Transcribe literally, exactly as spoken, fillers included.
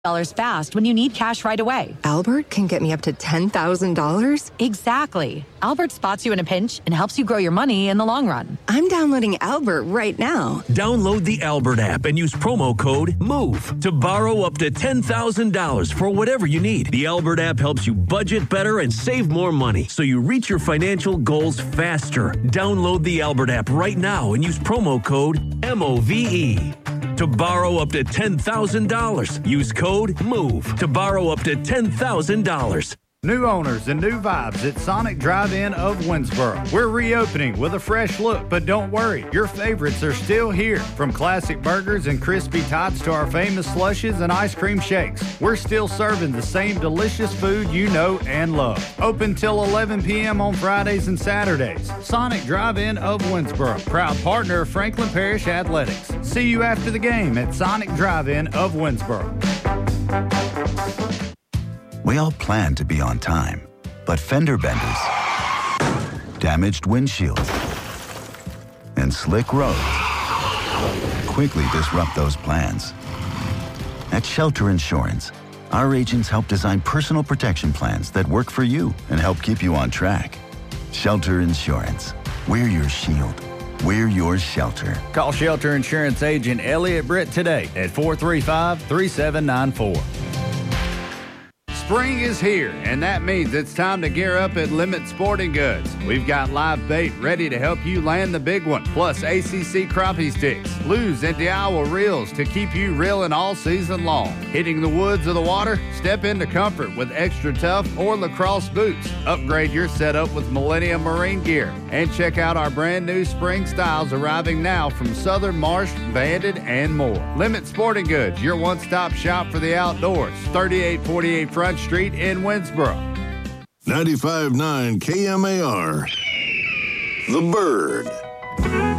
dollars fast when you need cash right away. Albert can get me up to ten thousand dollars? Exactly. Albert spots you in a pinch and helps you grow your money in the long run. I'm downloading Albert right now. Download the Albert app and use promo code MOVE to borrow up to ten thousand dollars for whatever you need. The Albert app helps you budget better and save more money so you reach your financial goals faster. Download the Albert app right now and use promo code M O V E. To borrow up to ten thousand dollars, use code MOVE to borrow up to ten thousand dollars. New owners and new vibes at Sonic Drive-In of Winsboro. We're reopening with a fresh look, but don't worry, your favorites are still here. From classic burgers and crispy tots to our famous slushes and ice cream shakes, we're still serving the same delicious food you know and love. Open till eleven p.m. on Fridays and Saturdays. Sonic Drive-In of Winsboro, proud partner of Franklin Parish Athletics. See you after the game at Sonic Drive-In of Winsboro. We all plan to be on time, but fender benders, damaged windshields, and slick roads quickly disrupt those plans. At Shelter Insurance, our agents help design personal protection plans that work for you and help keep you on track. Shelter Insurance. We're your shield. We're your shelter. Call Shelter Insurance agent Elliot Britt today at four three five, three seven nine four. Spring is here, and that means it's time to gear up at Limit Sporting Goods. We've got live bait ready to help you land the big one, plus A C C crappie sticks, blues, and Daiwa reels to keep you reeling all season long. Hitting the woods or the water? Step into comfort with Extra Tough or lacrosse boots. Upgrade your setup with Millennium Marine gear. And check out our brand new spring styles arriving now from Southern Marsh, Banded, and more. Limit Sporting Goods, your one-stop shop for the outdoors. thirty-eight forty-eight Front Street in Winsboro. ninety-five point nine K M A R. The Bird.